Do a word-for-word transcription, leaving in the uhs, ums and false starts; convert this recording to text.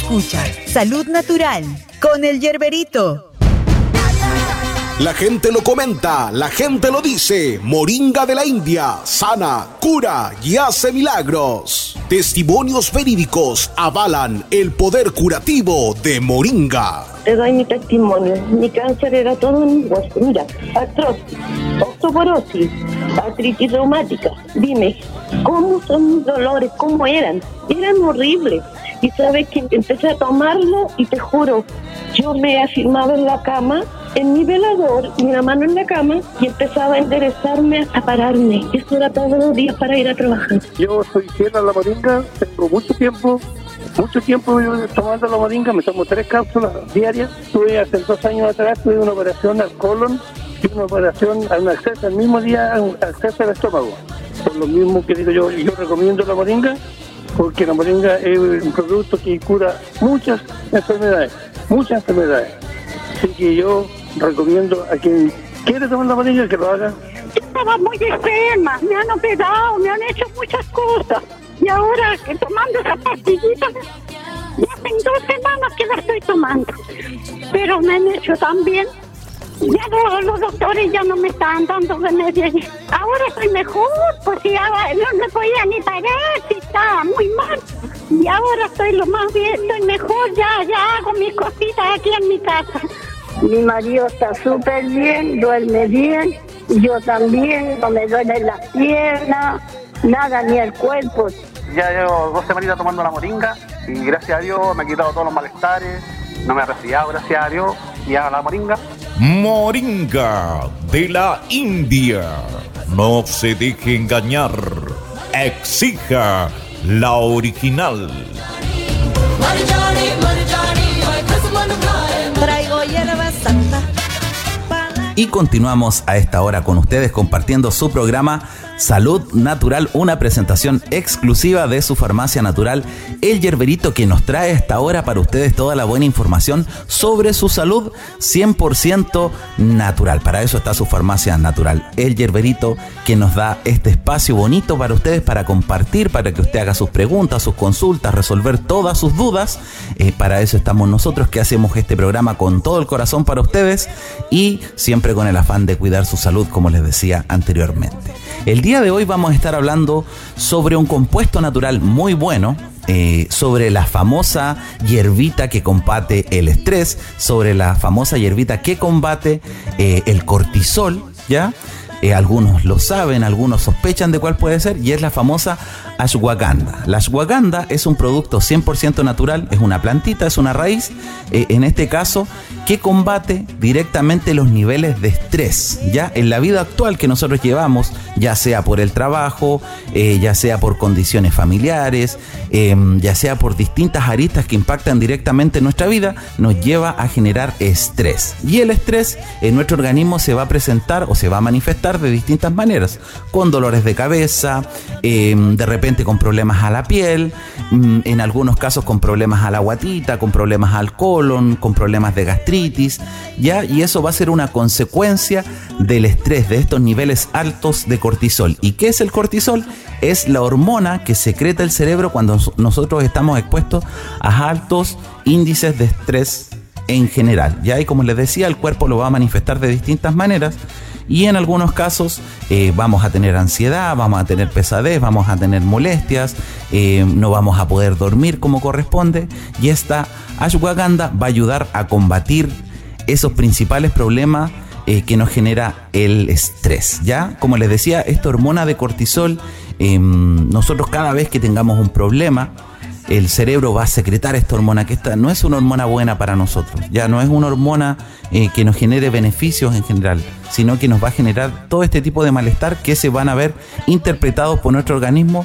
escucha Salud Natural con el Yerberito. La gente lo comenta, la gente lo dice. Moringa de la India sana, cura y hace milagros. Testimonios verídicos avalan el poder curativo de Moringa. Te doy mi testimonio. Mi cáncer era todo en mi hueso. Mira, artrosis, osteoporosis, artritis reumática. Dime, ¿cómo son mis dolores? ¿Cómo eran? Eran horribles. Y sabes que empecé a tomarlo y te juro, yo me afirmaba en la cama, en mi velador, y la mano en la cama, y empezaba a enderezarme hasta pararme. Eso era todos los días para ir a trabajar. Yo soy fiel a la moringa, tengo mucho tiempo, mucho tiempo tomando la moringa, me tomo tres cápsulas diarias. Tuve hace dos años atrás, tuve una operación al colon y una operación al acceso, el mismo día al acceso al estómago. Por lo mismo que digo yo, yo recomiendo la moringa, porque la moringa es un producto que cura muchas enfermedades, muchas enfermedades. Así que yo recomiendo a quien quiere tomar la moringa que lo haga. Estaba muy enferma, me han operado, me han hecho muchas cosas. Y ahora que tomando esa pastillita, ya hace dos semanas que la estoy tomando. Pero me han hecho tan bien. Ya no, los doctores ya no me están dando remedio. Ahora estoy mejor, pues ya no me podía ni parar, si estaba muy mal. Y ahora estoy lo más bien, estoy mejor, ya, ya hago mis cositas aquí en mi casa. Mi marido está súper bien, duerme bien, yo también, no me duelen las piernas, nada, ni el cuerpo. Ya llevo dos semanitas tomando la moringa y gracias a Dios me ha quitado todos los malestares, no me ha resfriado, gracias a Dios, y a la moringa. Moringa de la India. No se deje engañar. Exija la original. Traigo hierba santa. Y continuamos a esta hora con ustedes compartiendo su programa Salud Natural, una presentación exclusiva de su farmacia natural El Yerberito, que nos trae a esta hora para ustedes toda la buena información sobre su salud cien por ciento natural. Para eso está su farmacia natural El Yerberito, que nos da este espacio bonito para ustedes, para compartir, para que usted haga sus preguntas, sus consultas, resolver todas sus dudas. Eh, para eso estamos nosotros, que hacemos este programa con todo el corazón para ustedes y siempre con el afán de cuidar su salud, como les decía anteriormente. El día de hoy vamos a estar hablando sobre un compuesto natural muy bueno, eh, sobre la famosa hierbita que combate el estrés, sobre la famosa hierbita que combate eh, el cortisol, ¿ya? Eh, algunos lo saben, algunos sospechan de cuál puede ser, y es la famosa ashwagandha. La ashwagandha es un producto cien por ciento natural, es una plantita, es una raíz, eh, en este caso, que combate directamente los niveles de estrés, ya en la vida actual que nosotros llevamos, ya sea por el trabajo, eh, ya sea por condiciones familiares, eh, ya sea por distintas aristas que impactan directamente en nuestra vida, nos lleva a generar estrés. Y el estrés en nuestro organismo se va a presentar o se va a manifestar de distintas maneras, con dolores de cabeza, eh, de repente con problemas a la piel, en algunos casos con problemas a la guatita, con problemas al colon, con problemas de gastritis, ¿ya? Y eso va a ser una consecuencia del estrés, de estos niveles altos de cortisol. ¿Y qué es el cortisol? Es la hormona que secreta el cerebro cuando nosotros estamos expuestos a altos índices de estrés en general, ¿ya? Y como les decía, el cuerpo lo va a manifestar de distintas maneras. Y en algunos casos eh, vamos a tener ansiedad, vamos a tener pesadez, vamos a tener molestias, eh, no vamos a poder dormir como corresponde. Y esta ashwagandha va a ayudar a combatir esos principales problemas eh, que nos genera el estrés, ¿ya? Como les decía, esta hormona de cortisol, eh, nosotros cada vez que tengamos un problema, el cerebro va a secretar esta hormona, que esta no es una hormona buena para nosotros, ya no es una hormona eh, que nos genere beneficios en general, sino que nos va a generar todo este tipo de malestar que se van a ver interpretados por nuestro organismo